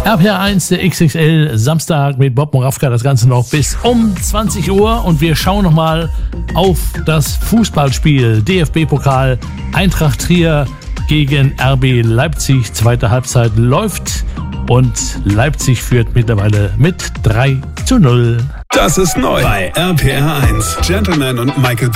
RPR1, der XXL Samstag mit Bob Moravka, das Ganze noch bis um 20 Uhr und wir schauen nochmal auf das Fußballspiel DFB-Pokal Eintracht Trier gegen RB Leipzig. Zweite Halbzeit läuft und Leipzig führt mittlerweile mit 3:0. Das ist neu bei RPR1. Gentleman und Michael